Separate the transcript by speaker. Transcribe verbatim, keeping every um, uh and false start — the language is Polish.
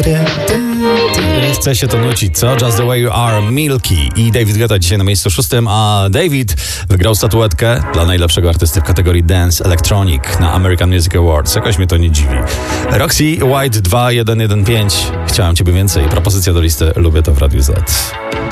Speaker 1: Chce się to nucić, co? Just the way you are, Milky i David Guetta dzisiaj na miejscu szóstym, a David wygrał statuetkę dla najlepszego artysty w kategorii Dance Electronic na American Music Awards. Jakoś mnie to nie dziwi. Roxy White dwa jeden jeden pięć. Chciałem ciebie więcej. Propozycja do listy Lubię to w Radiu Z.